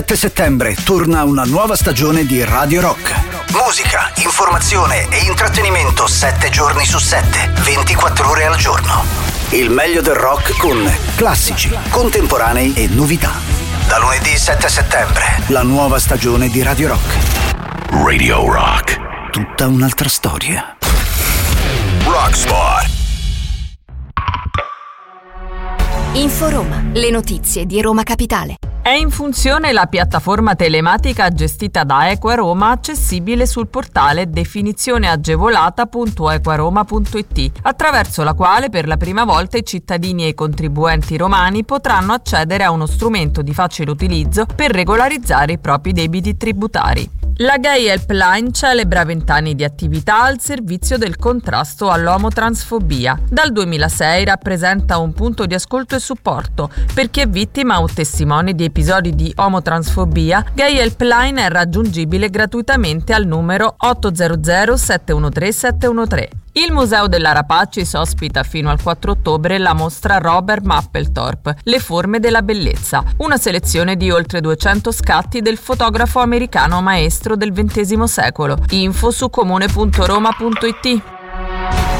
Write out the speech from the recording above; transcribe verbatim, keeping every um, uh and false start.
sette settembre torna una nuova stagione di Radio Rock. Musica, informazione e intrattenimento sette giorni su sette, ventiquattro ore al giorno. Il meglio del rock con classici, contemporanei e novità. Da lunedì sette settembre, la nuova stagione di Radio Rock. Radio Rock. Tutta un'altra storia. Rockspot. Inforoma, le notizie di Roma Capitale. È in funzione la piattaforma telematica gestita da Equaroma, accessibile sul portale definizione-agevolata punto equaroma punto it, attraverso la quale per la prima volta i cittadini e i contribuenti romani potranno accedere a uno strumento di facile utilizzo per regolarizzare i propri debiti tributari. La Gay Helpline celebra vent'anni di attività al servizio del contrasto all'omotransfobia. Dal duemilasei rappresenta un punto di ascolto e supporto per chi è vittima o testimone di episodi di omotransfobia. Gay Helpline è raggiungibile gratuitamente al numero otto zero zero sette uno tre sette uno tre. Il Museo della Rapacis ospita fino al quattro ottobre la mostra Robert Mapplethorpe, Le forme della bellezza, una selezione di oltre duecento scatti del fotografo americano maestro del ventesimo secolo. Info su comune punto roma punto it.